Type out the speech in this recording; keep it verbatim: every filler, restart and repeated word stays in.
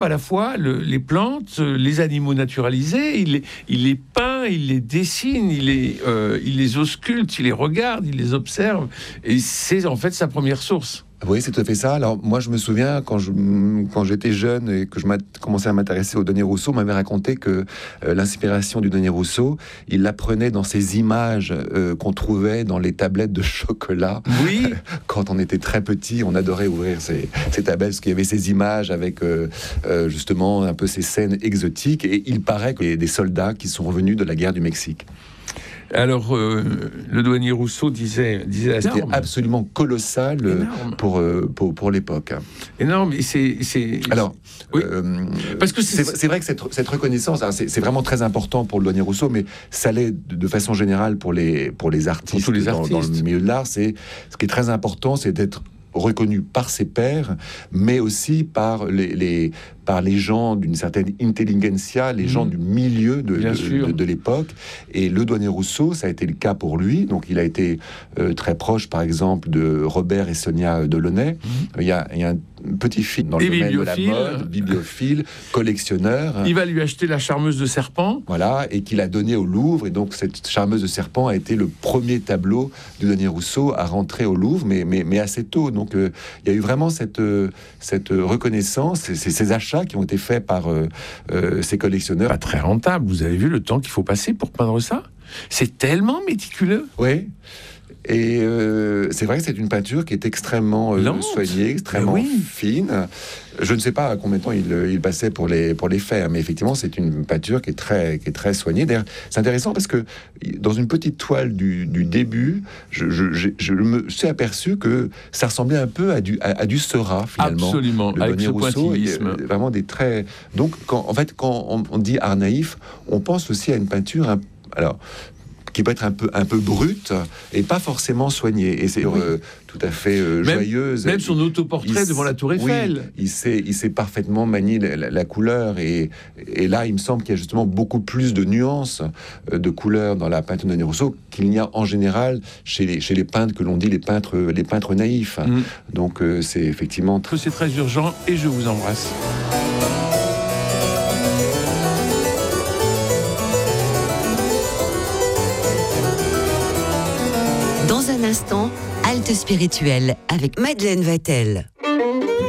à la fois le, les plantes, les animaux naturalisés, il les, il les peint, il les dessine, il les, euh, il les ausculte, il les regarde, il les observe, et c'est en fait sa première source. Oui, c'est tout à fait ça. Alors, moi, je me souviens, quand, je, quand j'étais jeune et que je commençais à m'intéresser au Denis Rousseau, on m'avait raconté que euh, l'inspiration du Denis Rousseau, il la prenait dans ces images euh, qu'on trouvait dans les tablettes de chocolat. Oui. Quand on était très petit, on adorait ouvrir ces, ces tablettes, parce qu'il y avait ces images avec, euh, euh, justement, un peu ces scènes exotiques. Et il paraît qu'il y a des soldats qui sont revenus de la guerre du Mexique. Alors, euh, le douanier Rousseau disait... disait C'était absolument colossal euh, pour, euh, pour, pour l'époque. Énorme, et c'est... c'est... Alors, oui. euh, Parce que c'est... C'est, c'est vrai que cette, cette reconnaissance, hein, c'est, c'est vraiment très important pour le douanier Rousseau, mais ça l'est de, de façon générale pour les, pour les artistes, pour tous les dans, artistes. dans le milieu de l'art. C'est, ce qui est très important, c'est d'être reconnu par ses pairs, mais aussi par les, les, par les gens d'une certaine intelligentsia, les mmh. gens du milieu de, de, de, de l'époque. Et le douanier Rousseau, ça a été le cas pour lui. Donc, il a été euh, très proche, par exemple, de Robert et Sonia Delaunay. Mmh. Il y a, il y a un petit film dans le et domaine de la mode, bibliophile, collectionneur. Il va lui acheter la charmeuse de serpent. Voilà, et qu'il a donné au Louvre. Et donc, cette charmeuse de serpent a été le premier tableau du douanier Rousseau à rentrer au Louvre, mais, mais, mais assez tôt. Donc, euh, il y a eu vraiment cette, euh, cette reconnaissance, ces, ces achats qui ont été faits par euh, euh, ces collectionneurs. Pas très rentable. Vous avez vu le temps qu'il faut passer pour peindre ça ? C'est tellement méticuleux. Oui. Et euh, c'est vrai que c'est une peinture qui est extrêmement euh, soignée, extrêmement oui. fine. Je ne sais pas à combien de temps il, il passait pour les, pour les faire, mais effectivement, c'est une peinture qui est très, qui est très soignée. D'ailleurs, c'est intéressant parce que dans une petite toile du, du début, je, je, je, je me suis aperçu que ça ressemblait un peu à du, à, à du Seurat, finalement. Absolument, le avec ce Rousseau, pointillisme. Vraiment des traits... Donc, quand, en fait, quand on, on dit art naïf, on pense aussi à une peinture... Un, alors... qui peut être un peu, un peu brute et pas forcément soignée. Et c'est oui. euh, tout à fait euh, même, joyeuse. Même son autoportrait il, devant la Tour Eiffel. Oui, il, sait, il sait parfaitement manier la, la, la couleur. Et, et là, il me semble qu'il y a justement beaucoup plus de nuances euh, de couleurs dans la peinture de Denis Rousseau qu'il n'y a en général chez les, chez les peintres que l'on dit les peintres, les peintres naïfs. Mm. Donc, euh, c'est effectivement... Très... C'est très urgent et je vous embrasse. Dans un instant, halte spirituelle avec Madeleine Vatel.